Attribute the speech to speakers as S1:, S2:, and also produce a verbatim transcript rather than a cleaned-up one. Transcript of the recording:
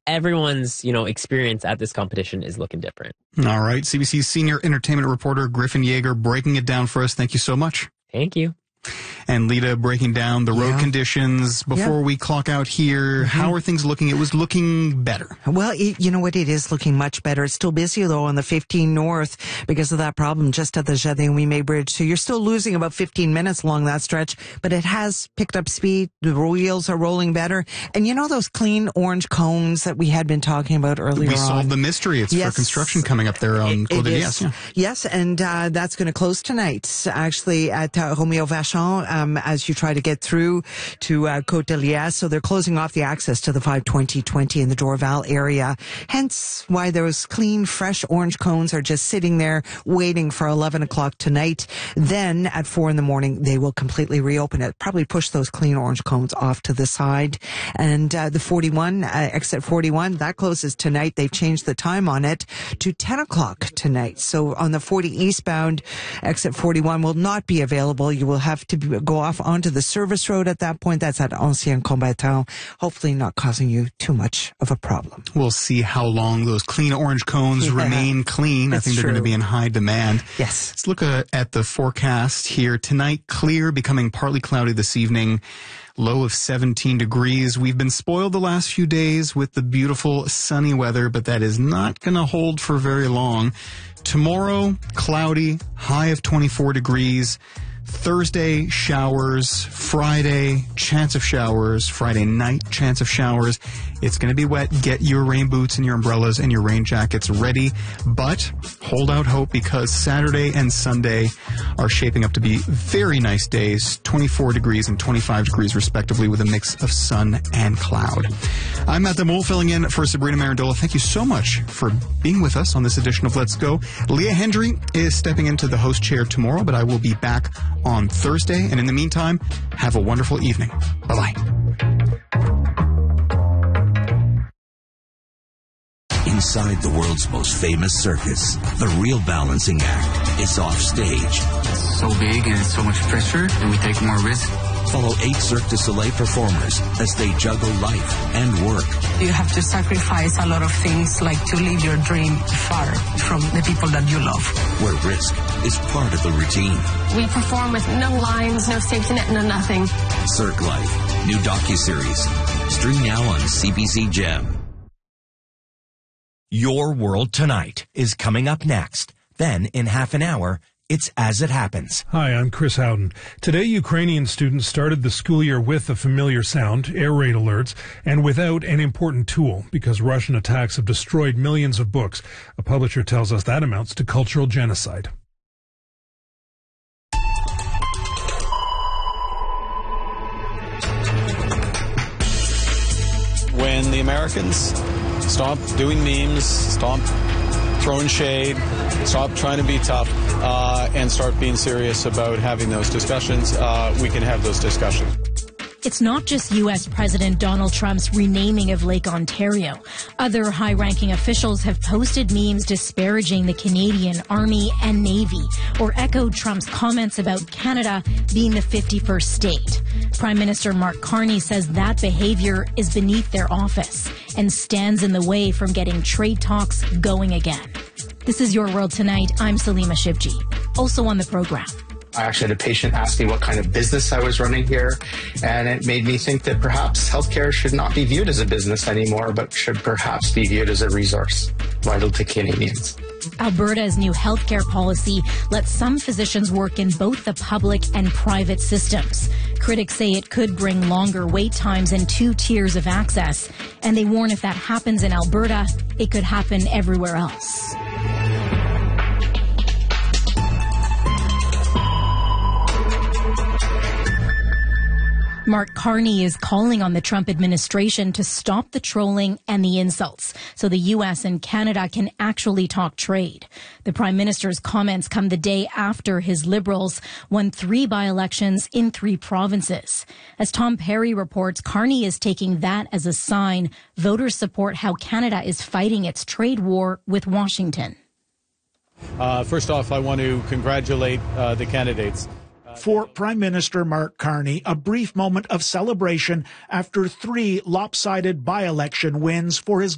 S1: everyone's, you know, experience at this competition is looking different.
S2: All right. C B C's senior entertainment reporter Griffin Yeager breaking it down for us. Thank you so much.
S1: Thank you.
S2: And Lita breaking down the road
S3: yeah.
S2: conditions before
S3: yeah.
S2: we clock out here. Mm-hmm. How are things looking? It was looking better.
S3: Well, it, you know what? It is looking much better. It's still busy, though, on the fifteen North because of that problem just at the Jardin Ouimet Bridge. So you're still losing about fifteen minutes along that stretch, but it has picked up speed. The wheels are rolling better. And you know those clean orange cones that we had been talking about earlier
S2: We
S3: on?
S2: solved the mystery. It's
S3: yes.
S2: for construction coming up there on Côte de Liesse. Yeah.
S3: Yes, and uh, that's going to close tonight, actually, at uh, Romeo Vachon, um, as you try to get through to uh, Côte de Liesse. So they're closing off the access to the five twenty twenty in the Dorval area. Hence why those clean, fresh orange cones are just sitting there waiting for eleven o'clock tonight. Then at four in the morning, they will completely reopen it. Probably push those clean orange cones off to the side. And uh, the forty-one, uh, exit forty-one, that closes tonight. They've changed the time on it to ten o'clock tonight. So on the forty eastbound, exit forty-one will not be available. You will have to be, go off onto the service road at that point. That's at Ancien Combattant. Hopefully not causing you too much of a problem.
S2: We'll see how long those clean orange cones yeah. remain clean.
S3: That's
S2: I think they're
S3: true.
S2: going to be in high demand.
S3: Yes.
S2: Let's look uh, at the forecast here. Tonight, clear, becoming partly cloudy this evening. Low of seventeen degrees. We've been spoiled the last few days with the beautiful sunny weather, but that is not going to hold for very long. Tomorrow, cloudy, high of twenty-four degrees. Thursday, showers. Friday, chance of showers. Friday night, chance of showers. It's going to be wet. Get your rain boots and your umbrellas and your rain jackets ready. But hold out hope because Saturday and Sunday are shaping up to be very nice days. twenty-four degrees and twenty-five degrees respectively with a mix of sun and cloud. I'm Matt Demol filling in for Sabrina Marandola. Thank you so much for being with us on this edition of Let's Go. Leah Hendry is stepping into the host chair tomorrow, but I will be back on Thursday. And in the meantime, have a wonderful evening. Bye-bye.
S4: Inside the world's most famous circus, the real balancing act is off stage.
S5: It's so big and so much pressure, and we take more risk.
S4: Follow eight Cirque du Soleil performers as they juggle life and work.
S6: You have to sacrifice a lot of things, like to leave your dream far from the people that you love.
S4: Where risk is part of the routine.
S7: We perform with no lines, no safety net, no nothing.
S4: Cirque Life, new docuseries. Stream now on C B C Gem.
S8: Your World Tonight is coming up next. Then, in half an hour, it's As It Happens.
S9: Hi, I'm Chris Howden. Today, Ukrainian students started the school year with a familiar sound, air raid alerts, and without an important tool, because Russian attacks have destroyed millions of books. A publisher tells us that amounts to cultural genocide.
S10: When the Americans stop doing memes, stop throwing shade, stop trying to be tough, uh, and start being serious about having those discussions, uh, we can have those discussions.
S11: It's not just U S President Donald Trump's renaming of Lake Ontario. Other high-ranking officials have posted memes disparaging the Canadian Army and Navy, or echoed Trump's comments about Canada being the fifty-first state. Prime Minister Mark Carney says that behavior is beneath their office and stands in the way from getting trade talks going again. This is Your World Tonight. I'm Salima Shivji. Also on the program.
S12: I actually had a patient ask me what kind of business I was running here, and it made me think that perhaps healthcare should not be viewed as a business anymore, but should perhaps be viewed as a resource vital to Canadians.
S11: Alberta's new healthcare policy lets some physicians work in both the public and private systems. Critics say it could bring longer wait times and two tiers of access, and they warn if that happens in Alberta, it could happen everywhere else. Mark Carney is calling on the Trump administration to stop the trolling and the insults so the U S and Canada can actually talk trade. The Prime Minister's comments come the day after his Liberals won three by-elections in three provinces. As Tom Perry reports, Carney is taking that as a sign voters support how Canada is fighting its trade war with Washington.
S10: Uh, first off, I want to congratulate uh, the candidates.
S13: For Prime Minister Mark Carney, a brief moment of celebration after three lopsided by-election wins for his